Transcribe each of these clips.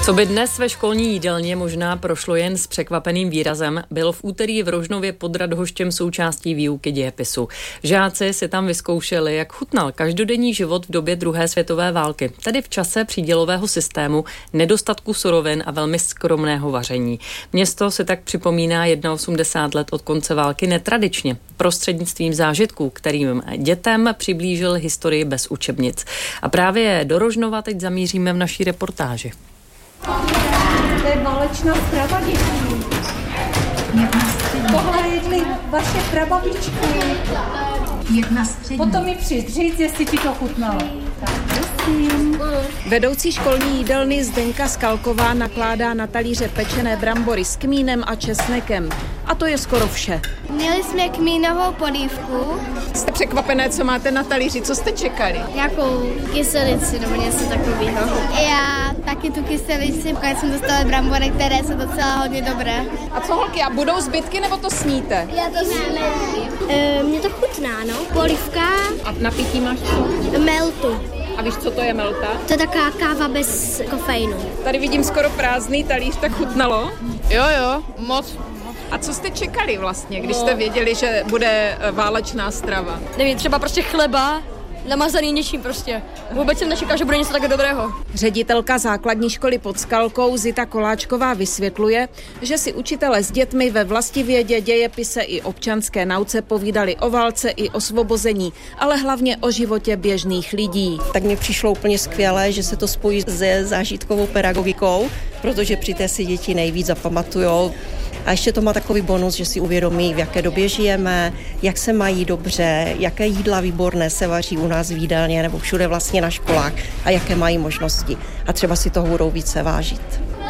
Co by dnes ve školní jídelně možná prošlo jen s překvapeným výrazem, bylo v úterý v Rožnově pod Radhoštěm součástí výuky dějepisu. Žáci si tam vyzkoušeli, jak chutnal každodenní život v době druhé světové války, tedy v čase přídělového systému, nedostatku surovin a velmi skromného vaření. Město si tak připomíná 81 let od konce války netradičně, prostřednictvím zážitků, kterým dětem přiblížil historii bez učebnic. A právě do Rožnova teď zamíříme v naší reportáži. To je válečná strava, děti. Tohle jedli vaše prababičky. Jedna střední. Potom mi říct, jestli ti to chutnalo. Vedoucí školní jídelny Zdenka Skalková nakládá na talíře pečené brambory s kmínem a česnekem. A to je skoro vše. Měli jsme kmínovou polívku. Jste překvapené, co máte na talíři? Co jste čekali? Nějakou kyselici nebo něco takového. Já taky tu kyselici, když jsem dostala brambory, které jsou docela hodně dobré. A co holky, a budou zbytky nebo to sníte? Já to sním. Mně to chutná, no. Polívka. A na pití máš co? Meltu. A víš, co to je melta? To je taková káva bez kofeinu. Tady vidím skoro prázdný talíř, tak chutnalo? Jo, moc. A co jste čekali vlastně, když jste věděli, že bude válečná strava? Nevím, třeba prostě chleba, namazaný něčím prostě. Vůbec jsem nečekal, že bude něco tak dobrého. Ředitelka základní školy pod Skalkou Zita Koláčková vysvětluje, že si učitelé s dětmi ve vlastivědě, dějepise i občanské nauce povídali o válce i osvobození, ale hlavně o životě běžných lidí. Tak mně přišlo úplně skvělé, že se to spojí se zážitkovou pedagogikou, protože při té si děti nejvíc zapamatujou. A ještě to má takový bonus, že si uvědomí, v jaké době žijeme, jak se mají dobře, jaké jídla výborné se vaří u nás v jídelně nebo všude vlastně na školách a jaké mají možnosti. A třeba si toho budou více vážit.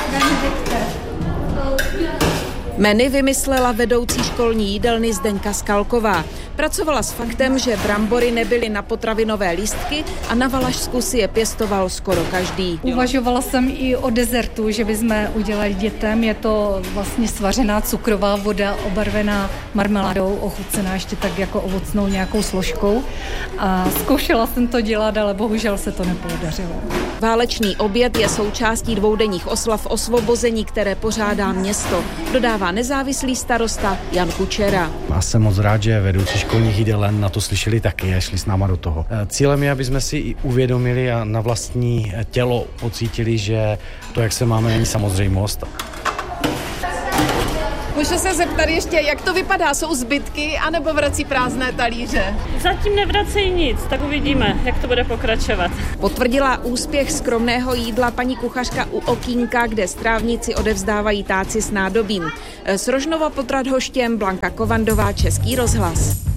Menu vymyslela vedoucí školní jídelny Zdenka Skalková. Pracovala s faktem, že brambory nebyly na potravinové lístky a na Valašsku si je pěstoval skoro každý. Uvažovala jsem i o dezertu, že bychom udělali dětem. Je to vlastně svařená cukrová voda, obarvená marmeládou, ochucená ještě tak jako ovocnou nějakou složkou. A zkoušela jsem to dělat, ale bohužel se to nepodařilo. Válečný oběd je součástí dvoudenních oslav osvobození, které pořádá město. Dodává nezávislý starosta Jan Kučera. Já jsem moc rád, že vedoucí školních jídelen na to slyšeli taky a šli s náma do toho. Cílem je, aby jsme si i uvědomili a na vlastní tělo pocítili, že to, jak se máme, není samozřejmost. Můžu se zeptat ještě, jak to vypadá? Jsou zbytky anebo vrací prázdné talíře? Zatím nevracejí nic, tak uvidíme, jak to bude pokračovat. Potvrdila úspěch skromného jídla paní kuchařka u okýnka, kde strávníci odevzdávají táci s nádobím. Z Rožnova pod Radhoštěm Blanka Kovandová, Český rozhlas.